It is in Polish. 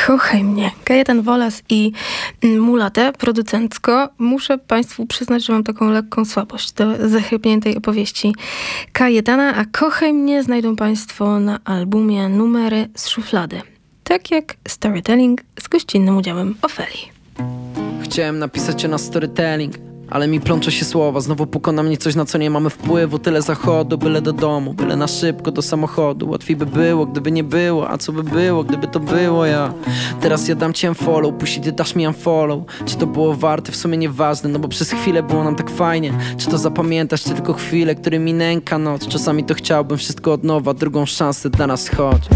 Kochaj mnie. Kajetan Wolas i Mulate producencko. Muszę Państwu przyznać, że mam taką lekką słabość do zachrypniętej opowieści Kajetana, a Kochaj mnie znajdą Państwo na albumie Numery z szuflady. Tak jak Storytelling z gościnnym udziałem Ofeli. Chciałem napisać na storytelling, ale mi plączą się słowa. Znowu pokona mnie coś, na co nie mamy wpływu. Tyle zachodu, byle do domu, byle na szybko do samochodu. Łatwiej by było, gdyby nie było. A co by było, gdyby to było ja? Teraz ja dam ci unfollow, później ty dasz mi unfollow. Czy to było warte? W sumie nieważne, no bo przez chwilę było nam tak fajnie. Czy to zapamiętasz, czy tylko chwilę, którymi nęka noc? Czasami to chciałbym wszystko od nowa, drugą szansę dla nas chodź.